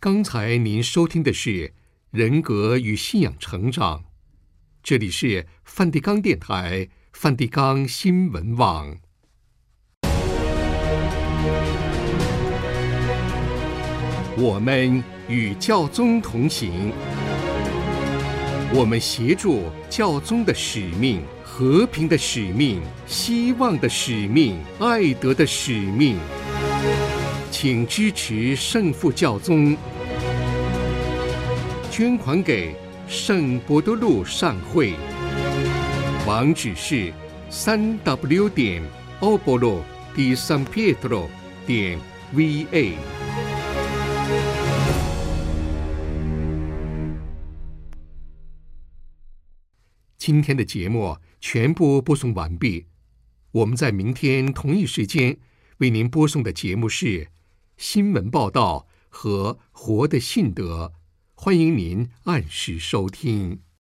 刚才您收听的是人格与信仰成长，这里是梵蒂冈电台梵蒂冈新闻网。我们与教宗同行，我们协助教宗的使命，和平的使命，希望的使命，爱德的使命。请支持圣父教宗，捐款给圣伯多禄善会，网址是3w.obolo.di San Pietro.va。今天的节目全部播送完毕，我们在明天同一时间为您播送的节目是新闻报道和活的信德，欢迎您按时收听。